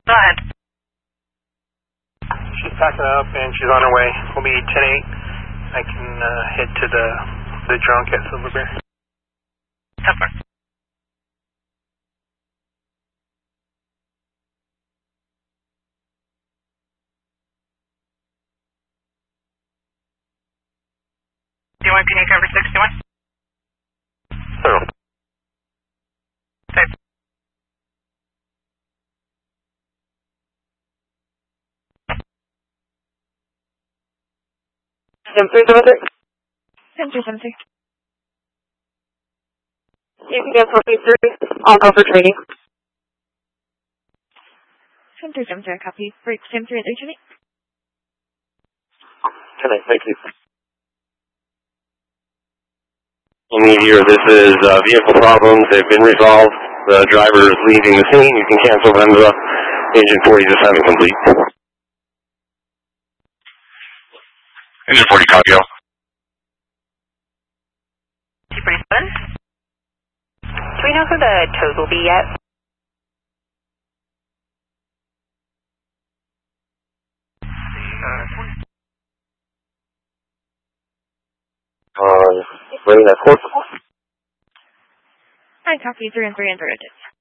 Go ahead. She's packing up and she's on her way. We'll be 10-8. I can head to the drunk at Silver Bear. Cover. Do you want Penny cover 61? Oh. Safe. M373. You can get 433. I'll go for training. 7373, copy. Break 73 at HNE. 10-8, thank you. Meteor, this is vehicle problems. They've been resolved. The driver is leaving the scene. You can cancel Venza. Engine 40 to 7 complete. Engine 40, copy all. 247? Do we know who the tows will be yet? Bring that course. I copy 3 and 3 and 3 digits.